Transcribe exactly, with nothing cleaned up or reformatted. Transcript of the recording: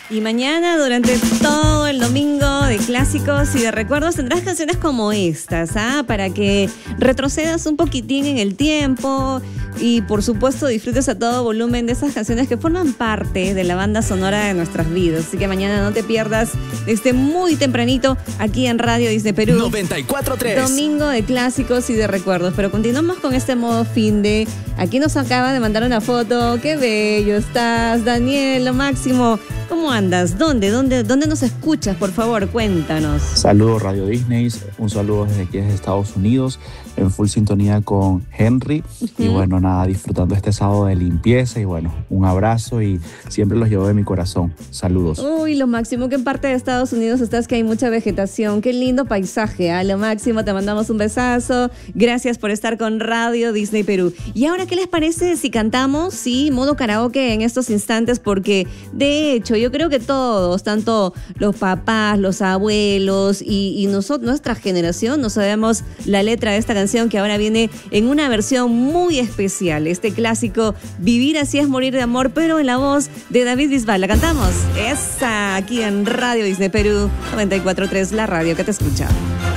Y mañana, durante todo el domingo de clásicos y de recuerdos, tendrás canciones como estas, ¿ah? Para que retrocedas un poquitín en el tiempo y, por supuesto, disfrutes a todo volumen de esas canciones que forman parte de la banda sonora de nuestras vidas. Así que mañana no te pierdas desde muy tempranito aquí en Radio Disney Perú. noventa y cuatro punto tres. Domingo de clásicos y de recuerdos. Pero continuamos con este modo fin de... Aquí nos acaba de mandar una foto. ¡Qué bello estás, Daniel! Lo máximo. ¿Cómo andas? ¿Dónde? ¿Dónde? ¿Dónde nos escuchas? Por favor, cuéntanos. Saludos Radio Disney, un saludo desde aquí desde Estados Unidos, en full sintonía con Henry. Uh-huh. Y bueno, nada, disfrutando este sábado de limpieza y bueno, un abrazo y siempre los llevo de mi corazón. Saludos. Uy, lo máximo, que en parte de Estados Unidos estás, que hay mucha vegetación. Qué lindo paisaje, ¿eh? Lo máximo, te mandamos un besazo. Gracias por estar con Radio Disney Perú. Y ahora, ¿qué les parece si cantamos? Sí, modo karaoke en estos instantes, porque de hecho yo creo que todos, tanto los papás, los abuelos y, y nosotros, nuestra generación, no sabemos la letra de esta canción que ahora viene en una versión muy especial. Este clásico, Vivir así es morir de amor, pero en la voz de David Bisbal. ¿La cantamos? Esa, aquí en Radio Disney Perú, noventa y cuatro punto tres, la radio que te escucha.